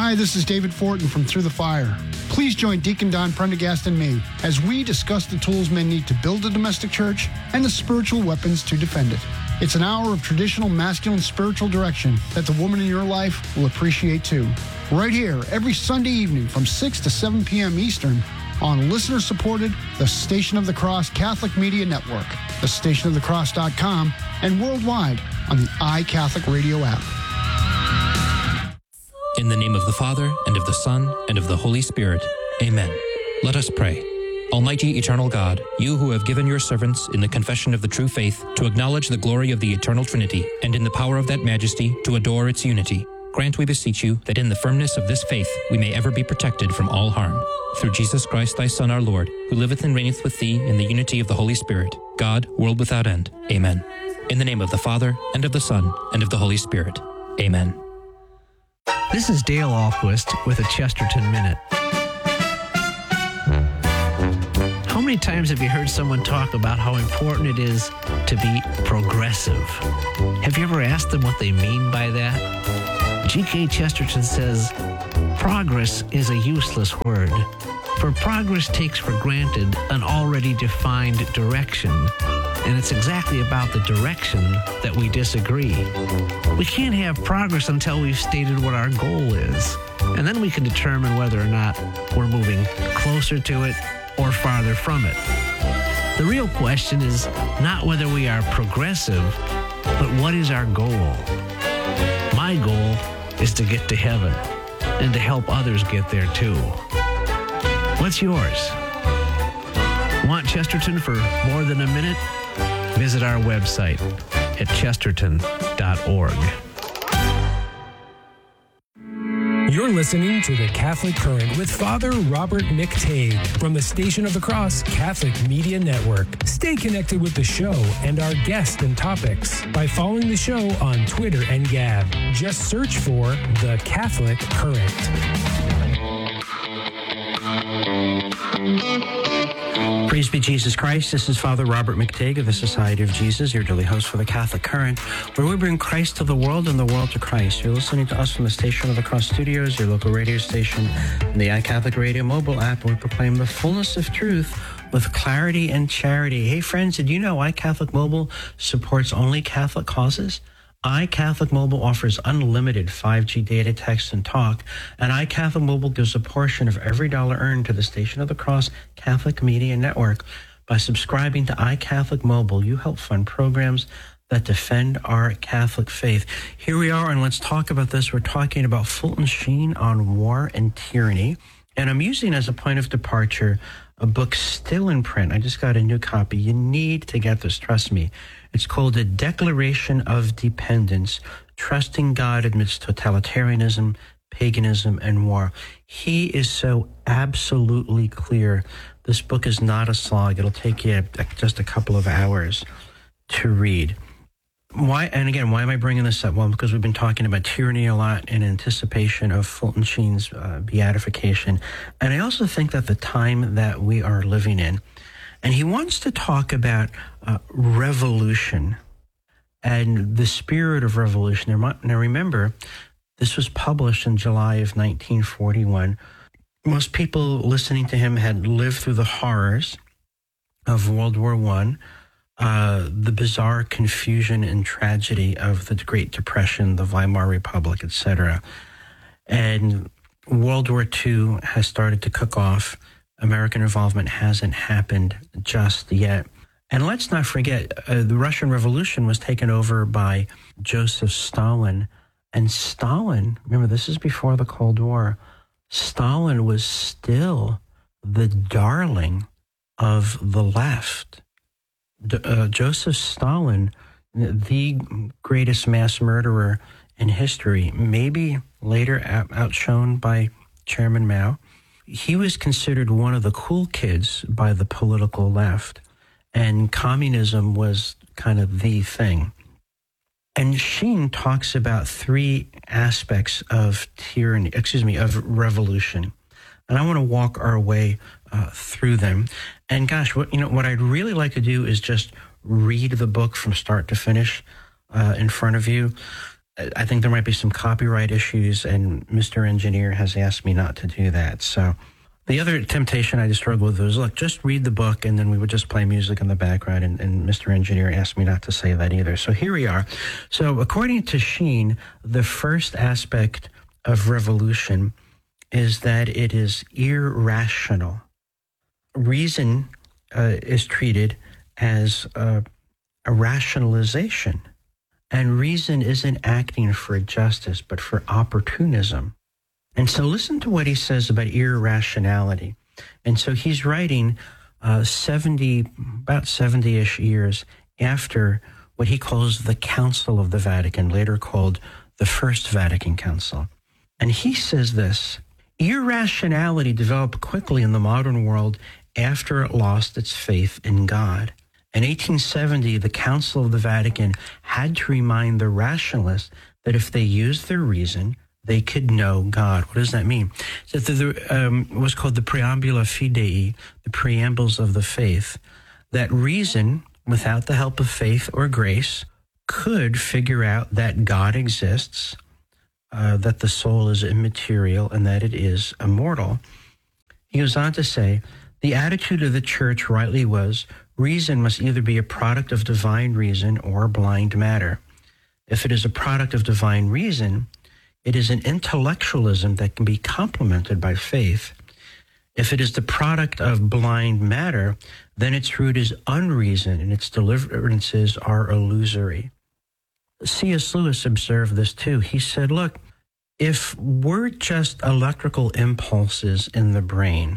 Hi, this is David Fortin from Through the Fire. Please join Deacon Don Prendergast and me as we discuss the tools men need to build a domestic church and the spiritual weapons to defend it. It's an hour of traditional masculine spiritual direction that the woman in your life will appreciate too. Right here, every Sunday evening from 6 to 7 p.m. Eastern on listener-supported The Station of the Cross Catholic Media Network, thestationofthecross.com, and worldwide on the iCatholic Radio app. In the name of the Father, and of the Son, and of the Holy Spirit. Amen. Let us pray. Almighty eternal God, you who have given your servants in the confession of the true faith to acknowledge the glory of the eternal Trinity, and in the power of that majesty to adore its unity, grant, we beseech you, that in the firmness of this faith we may ever be protected from all harm. Through Jesus Christ, thy Son, our Lord, who liveth and reigneth with thee in the unity of the Holy Spirit, God, world without end. Amen. In the name of the Father, and of the Son, and of the Holy Spirit. Amen. This is Dale Ahlquist with a Chesterton Minute. How many times have you heard someone talk about how important it is to be progressive? Have you ever asked them what they mean by that? G.K. Chesterton says, progress is a useless word, for progress takes for granted an already defined direction, and it's exactly about the direction that we disagree. We can't have progress until we've stated what our goal is, and then we can determine whether or not we're moving closer to it or farther from it. The real question is not whether we are progressive, but what is our goal? My goal is to get to heaven and to help others get there too. What's yours? Want Chesterton for more than a minute? Visit our website at chesterton.org. You're listening to The Catholic Current with Father Robert McTague from the Station of the Cross Catholic Media Network. Stay connected with the show and our guests and topics by following the show on Twitter and Gab. Just search for The Catholic Current. Praise be Jesus Christ. This is Father Robert McTague of the Society of Jesus, your daily host for the Catholic Current, where we bring Christ to the world and the world to Christ. You're listening to us from the Station of the Cross Studios, your local radio station, and the iCatholic Radio mobile app, where we proclaim the fullness of truth with clarity and charity. Hey friends, did you know iCatholic Mobile supports only Catholic causes? iCatholic Mobile offers unlimited 5G data, text, and talk, and iCatholic Mobile gives a portion of every dollar earned to the Station of the Cross Catholic Media Network. By subscribing to iCatholic Mobile, you help fund programs that defend our Catholic faith. Here we are, and let's talk about this. We're talking about Fulton Sheen on war and tyranny, and I'm using as a point of departure a book still in print. I just got a new copy. You need to get this, trust me. It's called A Declaration of Dependence, Trusting God Amidst Totalitarianism, Paganism, and War. He is so absolutely clear. This book is not a slog. It'll take you just a couple of hours to read. Why? And again, why am I bringing this up? Well, because we've been talking about tyranny a lot in anticipation of Fulton Sheen's beatification. And I also think that the time that we are living in, and he wants to talk about revolution and the spirit of revolution. Now remember, this was published in July of 1941. Most people listening to him had lived through the horrors of World War I, the bizarre confusion and tragedy of the Great Depression, the Weimar Republic, etc. And World War II has started to cook off. American involvement hasn't happened just yet. And let's not forget, the Russian Revolution was taken over by Joseph Stalin. And Stalin, remember, this is before the Cold War, Stalin was still the darling of the left. Joseph Stalin, the greatest mass murderer in history, maybe later outshone by Chairman Mao. He was considered one of the cool kids by the political left, and communism was kind of the thing. And Sheen talks about three aspects of of revolution. And I want to walk our way through them. And gosh, what I'd really like to do is just read the book from start to finish in front of you. I think there might be some copyright issues, and Mr. Engineer has asked me not to do that. So the other temptation I just struggled with was, look, just read the book, and then we would just play music in the background, and Mr. Engineer asked me not to say that either. So here we are. So according to Sheen, the first aspect of revolution is that it is irrational. Reason is treated as a rationalization. And reason isn't acting for justice, but for opportunism. And so listen to what he says about irrationality. And so he's writing about 70-ish years after what he calls the Council of the Vatican, later called the First Vatican Council. And he says this: irrationality developed quickly in the modern world after it lost its faith in God. In 1870, the Council of the Vatican had to remind the rationalists that if they used their reason, they could know God. What does that mean? So there was called the Preambula Fidei, the preambles of the faith, that reason, without the help of faith or grace, could figure out that God exists, that the soul is immaterial, and that it is immortal. He goes on to say, the attitude of the church rightly was, reason must either be a product of divine reason or blind matter. If it is a product of divine reason, it is an intellectualism that can be complemented by faith. If it is the product of blind matter, then its root is unreason and its deliverances are illusory. C.S. Lewis observed this too. He said, look, if we're just electrical impulses in the brain,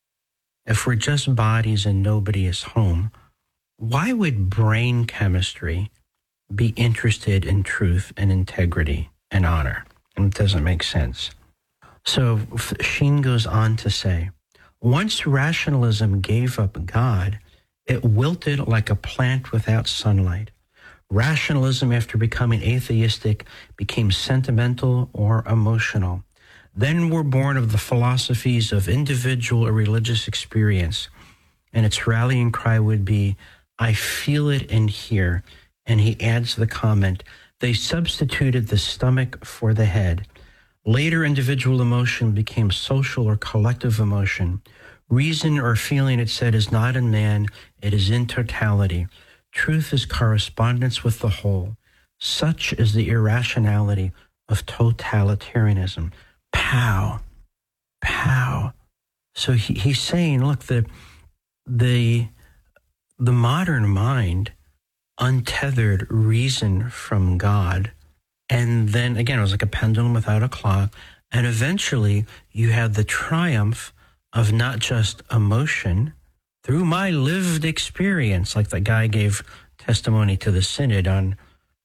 if we're just bodies and nobody is home, why would brain chemistry be interested in truth and integrity and honor? And it doesn't make sense. So Sheen goes on to say, once rationalism gave up God, it wilted like a plant without sunlight. Rationalism, after becoming atheistic, became sentimental or emotional. Then were born of the philosophies of individual or religious experience, and its rallying cry would be, I feel it in here. And he adds the comment, they substituted the stomach for the head. Later, individual emotion became social or collective emotion. Reason or feeling, it said, is not in man, it is in totality. Truth is correspondence with the whole. Such is the irrationality of totalitarianism. Pow, pow. So he's saying, look, the modern mind untethered reason from God, and then again it was like a pendulum without a clock, and eventually you had the triumph of not just emotion through my lived experience, like that guy gave testimony to the synod on,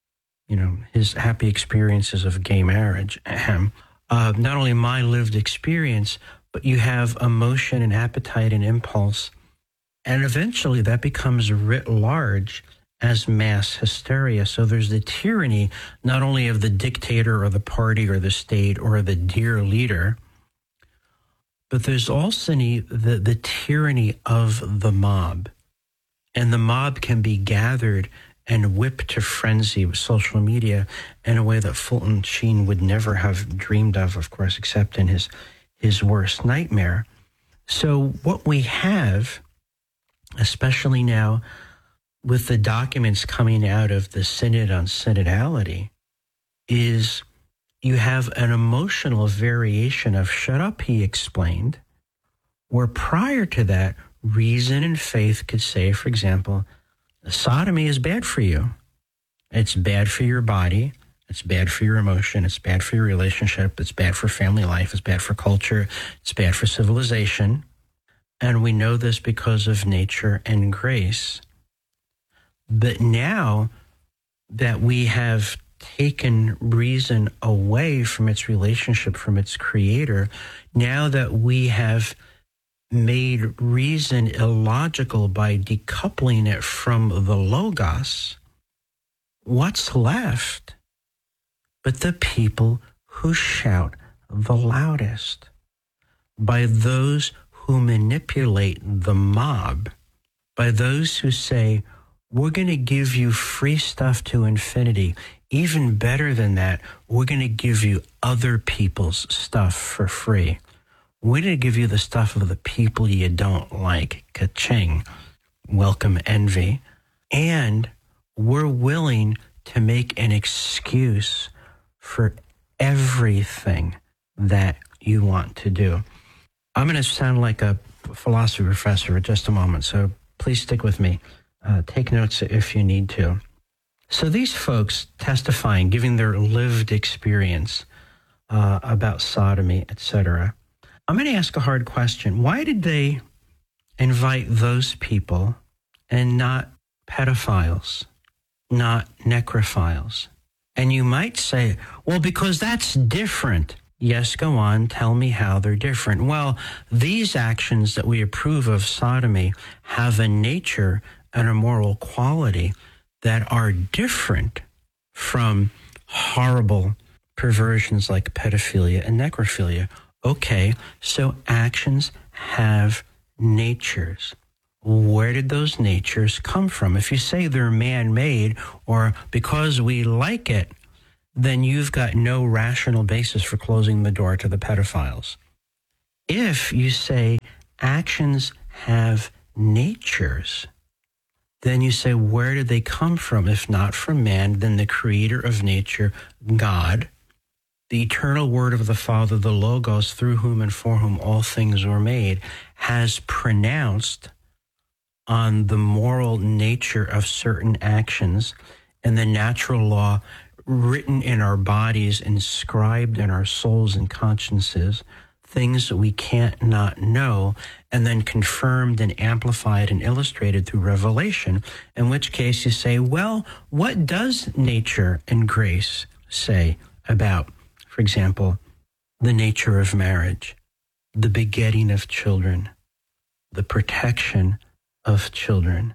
his happy experiences of gay marriage. Not only my lived experience, but you have emotion and appetite and impulse. And eventually that becomes writ large as mass hysteria. So there's the tyranny, not only of the dictator or the party or the state or the dear leader, but there's also the tyranny of the mob. And the mob can be gathered and whipped to frenzy with social media in a way that Fulton Sheen would never have dreamed of course, except in his worst nightmare. So what we have, especially now with the documents coming out of the Synod on Synodality, is you have an emotional variation of shut up, he explained, where prior to that, reason and faith could say, for example, sodomy is bad for you. It's bad for your body. It's bad for your emotion. It's bad for your relationship. It's bad for family life. It's bad for culture. It's bad for civilization. And we know this because of nature and grace. But now that we have taken reason away from its relationship from its creator, now that we have made reason illogical by decoupling it from the Logos, what's left but the people who shout the loudest, by those who manipulate the mob, by those who say, we're going to give you free stuff to infinity. Even better than that, we're going to give you other people's stuff for free. We're going to give you the stuff of the people you don't like. Ka-ching. Welcome, envy. And we're willing to make an excuse for everything that you want to do. I'm going to sound like a philosophy professor in just a moment, so please stick with me. Take notes if you need to. So these folks testifying, giving their lived experience about sodomy, etc. I'm going to ask a hard question. Why did they invite those people and not pedophiles, not necrophiles? And you might say, well, because that's different. Yes, go on, tell me how they're different. Well, these actions that we approve of, sodomy, have a nature and a moral quality that are different from horrible perversions like pedophilia and necrophilia. Okay, so actions have natures. Where did those natures come from? If you say they're man-made or because we like it, then you've got no rational basis for closing the door to the pedophiles. If you say actions have natures, then you say, where did they come from? If not from man, then the creator of nature, God, the eternal word of the Father, the Logos, through whom and for whom all things were made, has pronounced on the moral nature of certain actions and the natural law written in our bodies, inscribed in our souls and consciences, things that we can't not know, and then confirmed and amplified and illustrated through revelation, in which case you say, well, what does nature and grace say about, for example, the nature of marriage, the begetting of children, the protection of children?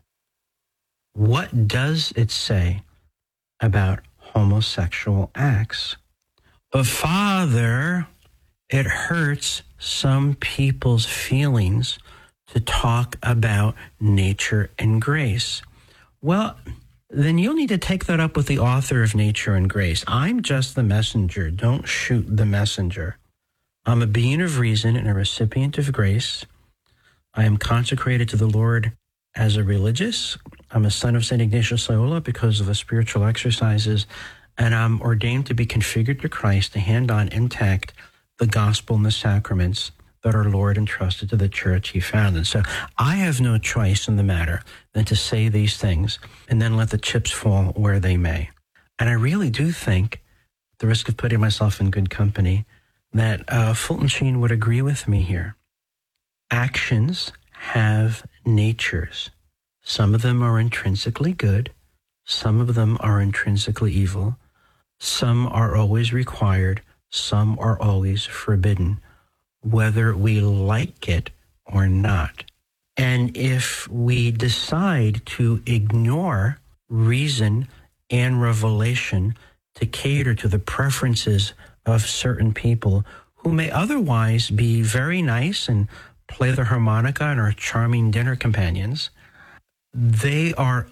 What does it say about homosexual acts? But Father, it hurts some people's feelings to talk about nature and grace. Well, then you'll need to take that up with the author of Nature and Grace. I'm just the messenger. Don't shoot the messenger. I'm a being of reason and a recipient of grace. I am consecrated to the Lord as a religious. I'm a son of St. Ignatius Loyola because of the spiritual exercises, and I'm ordained to be configured to Christ, to hand on intact the gospel and the sacraments that our Lord entrusted to the church he founded. So I have no choice in the matter than to say these things and then let the chips fall where they may. And I really do think, at the risk of putting myself in good company, that Fulton Sheen would agree with me here. Actions have natures. Some of them are intrinsically good. Some of them are intrinsically evil. Some are always required. Some are always forbidden, whether we like it or not. And if we decide to ignore reason and revelation to cater to the preferences of certain people who may otherwise be very nice and play the harmonica and are charming dinner companions, they are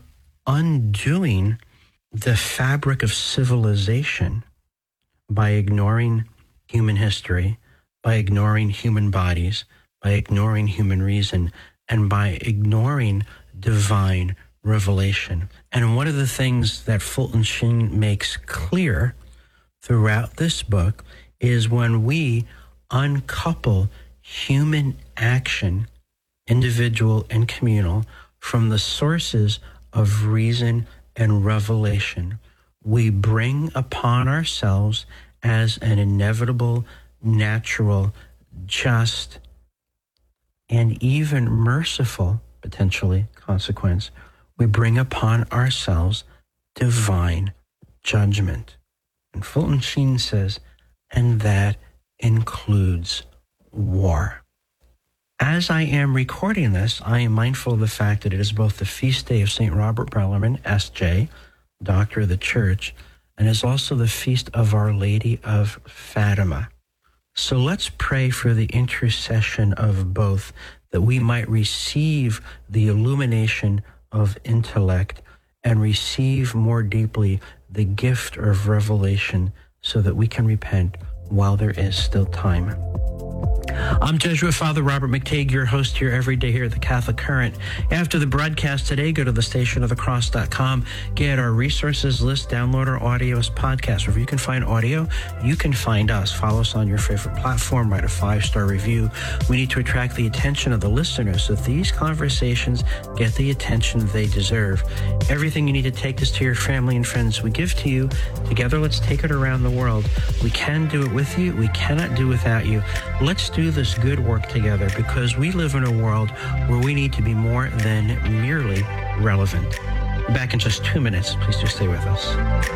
undoing the fabric of civilization by ignoring human history, by ignoring human bodies, by ignoring human reason, and by ignoring divine revelation. And one of the things that Fulton Sheen makes clear throughout this book is when we uncouple human action, individual and communal, from the sources of reason and revelation, we bring upon ourselves as an inevitable, natural, just, and even merciful, potentially, consequence, we bring upon ourselves divine judgment. And Fulton Sheen says, and that includes war. As I am recording this, I am mindful of the fact that it is both the feast day of St. Robert Bellarmine, S.J., Doctor of the Church, and is also the feast of Our Lady of Fatima. So let's pray for the intercession of both, that we might receive the illumination of intellect and receive more deeply the gift of revelation so that we can repent while there is still time. I'm Jesuit Father Robert McTague, your host here every day here at the Catholic Current. After the broadcast today, go to thestationofthecross.com, get our resources list, download our audio as podcast. Wherever you can find audio, you can find us. Follow us on your favorite platform, write a 5-star review. We need to attract the attention of the listeners so that these conversations get the attention they deserve. Everything you need to take this to your family and friends we give to you. Together, let's take it around the world. We can do it with you. We cannot do without you. Let's do this good work together because we live in a world where we need to be more than merely relevant. Back in just 2 minutes. Please do stay with us.